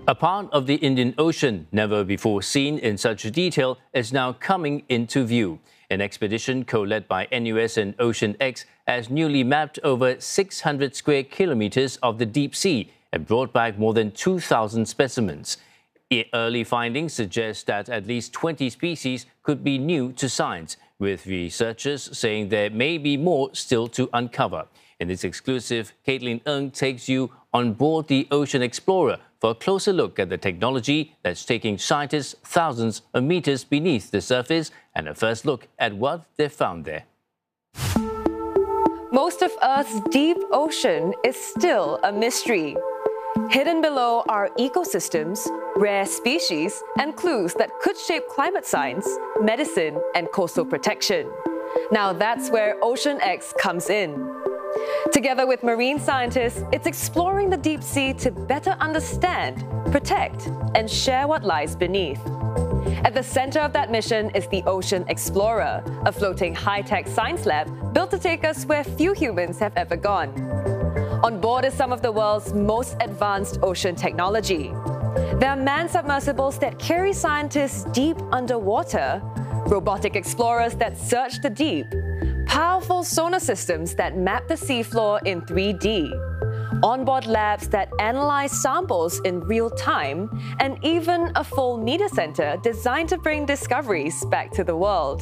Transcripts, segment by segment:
A part of the Indian Ocean, never before seen in such detail, is now coming into view. An expedition co-led by NUS and OceanX has newly mapped over 600 square kilometers of the deep sea and brought back more than 2,000 specimens. Early findings suggest that at least 20 species could be new to science, with researchers saying there may be more still to uncover. In this exclusive, Caitlin Ng takes you on board the Ocean Explorer for a closer look at the technology that's taking scientists thousands of meters beneath the surface and a first look at what they've found there. Most of Earth's deep ocean is still a mystery. Hidden below are ecosystems, rare species, and clues that could shape climate science, medicine, and coastal protection. Now that's where OceanX comes in. Together with marine scientists, it's exploring the deep sea to better understand, protect, and share what lies beneath. At the center of that mission is the Ocean Explorer, a floating high-tech science lab built to take us where few humans have ever gone. On board is some of the world's most advanced ocean technology. There are manned submersibles that carry scientists deep underwater, robotic explorers that search the deep, powerful sonar systems that map the seafloor in 3D, onboard labs that analyze samples in real time, and even a full media center designed to bring discoveries back to the world.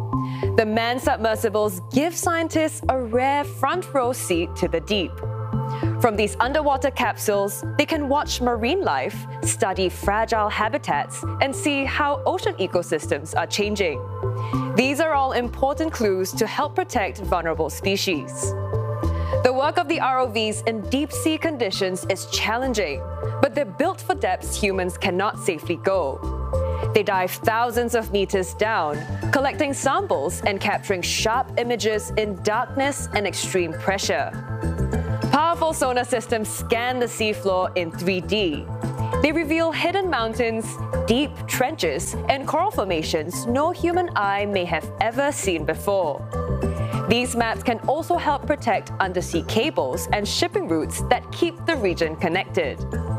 The manned submersibles give scientists a rare front row seat to the deep. From these underwater capsules, they can watch marine life, study fragile habitats, and see how ocean ecosystems are changing. These are all important clues to help protect vulnerable species. The work of the ROVs in deep sea conditions is challenging, but they're built for depths humans cannot safely go. They dive thousands of meters down, collecting samples and capturing sharp images in darkness and extreme pressure. Powerful sonar systems scan the seafloor in 3D. They reveal hidden mountains, deep trenches, and coral formations no human eye may have ever seen before. These maps can also help protect undersea cables and shipping routes that keep the region connected.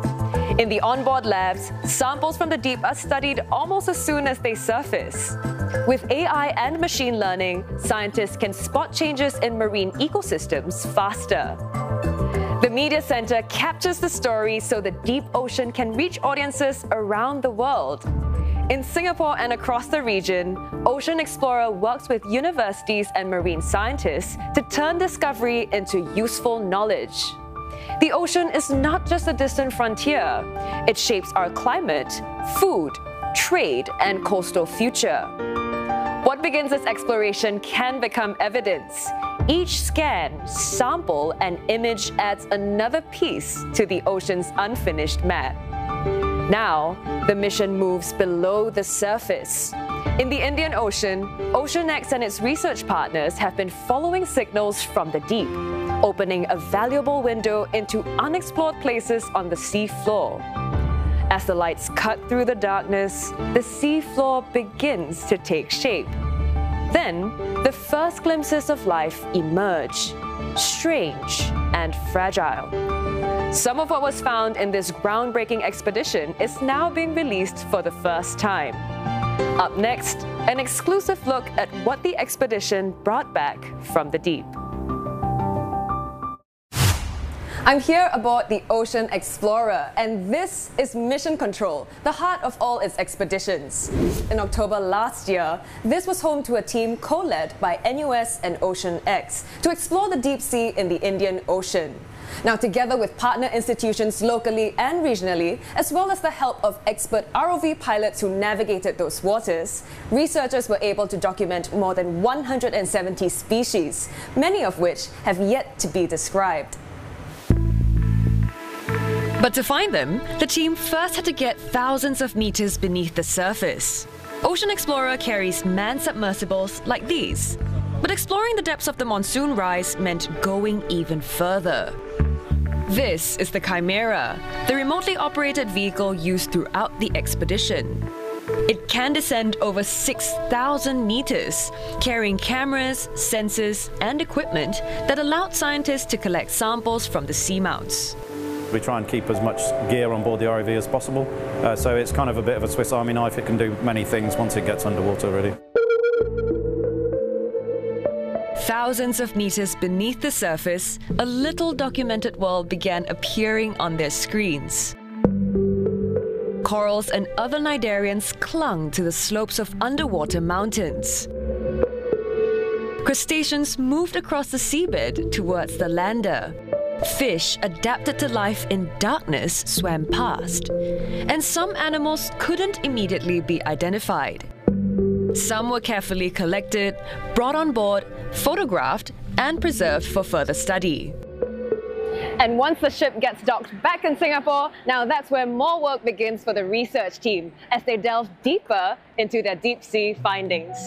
In the onboard labs, samples from the deep are studied almost as soon as they surface. With AI and machine learning, scientists can spot changes in marine ecosystems faster. The media center captures the story so the deep ocean can reach audiences around the world. In Singapore and across the region, Ocean Explorer works with universities and marine scientists to turn discovery into useful knowledge. The ocean is not just a distant frontier. It shapes our climate, food, trade, and coastal future. What begins as exploration can become evidence. Each scan, sample, and image adds another piece to the ocean's unfinished map. Now, the mission moves below the surface. In the Indian Ocean, OceanX and its research partners have been following signals from the deep, opening a valuable window into unexplored places on the sea floor. As the lights cut through the darkness, the sea floor begins to take shape. Then, the first glimpses of life emerge, strange and fragile. Some of what was found in this groundbreaking expedition is now being released for the first time. Up next, an exclusive look at what the expedition brought back from the deep. I'm here aboard the Ocean Explorer, and this is Mission Control, the heart of all its expeditions. In October last year, this was home to a team co-led by NUS and OceanX to explore the deep sea in the Indian Ocean. Now, together with partner institutions locally and regionally, as well as the help of expert ROV pilots who navigated those waters, researchers were able to document more than 170 species, many of which have yet to be described. But to find them, the team first had to get thousands of meters beneath the surface. Ocean Explorer carries manned submersibles like these. But exploring the depths of the monsoon rise meant going even further. This is the Chimera, the remotely operated vehicle used throughout the expedition. It can descend over 6,000 meters, carrying cameras, sensors, and equipment that allowed scientists to collect samples from the seamounts. We try and keep as much gear on board the ROV as possible. So it's kind of a bit of a Swiss Army knife. It can do many things once it gets underwater, really. Thousands of meters beneath the surface, a little documented world began appearing on their screens. Corals and other cnidarians clung to the slopes of underwater mountains. Crustaceans moved across the seabed towards the lander. Fish adapted to life in darkness swam past. And some animals couldn't immediately be identified. Some were carefully collected, brought on board, photographed, and preserved for further study. And once the ship gets docked back in Singapore, now that's where more work begins for the research team as they delve deeper into their deep sea findings.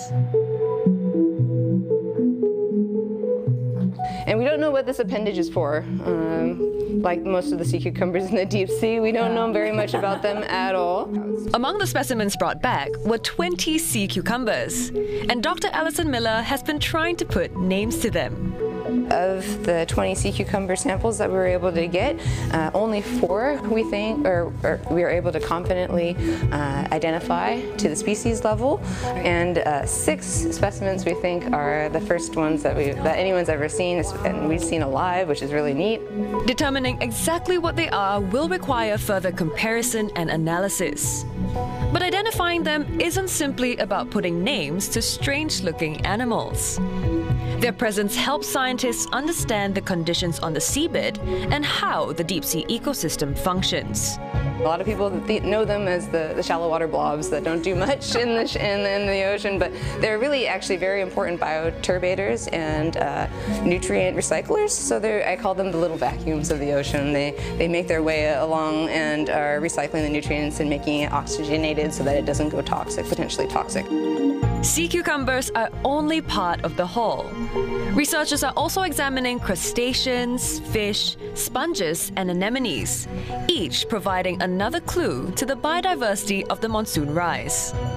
And we don't know what this appendage is for. Like most of the sea cucumbers in the deep sea, we don't know very much about them at all. Among the specimens brought back were 20 sea cucumbers, and Dr. Alison Miller has been trying to put names to them. Of the 20 sea cucumber samples that we were able to get, only 4 we think, or we were able to confidently identify to the species level, and 6 specimens we think are the first ones that anyone's ever seen, and we've seen alive, which is really neat. Determining exactly what they are will require further comparison and analysis. But identifying them isn't simply about putting names to strange-looking animals. Their presence helps scientists understand the conditions on the seabed and how the deep-sea ecosystem functions. A lot of people know them as the shallow water blobs that don't do much in the ocean, but they're really actually very important bioturbators and nutrient recyclers. So I call them the little vacuums of the ocean. They make their way along and are recycling the nutrients and making it oxygenated so that it doesn't go toxic, potentially toxic. Sea cucumbers are only part of the whole. Researchers are also examining crustaceans, fish, sponges, and anemones, each providing another clue to the biodiversity of the monsoon rise.